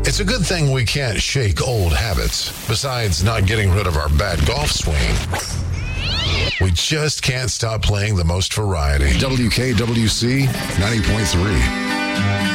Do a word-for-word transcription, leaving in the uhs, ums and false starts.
It's a good thing we can't shake old habits. Besides not getting rid of our bad golf swing, we just can't stop playing the most variety. W K W C ninety point three.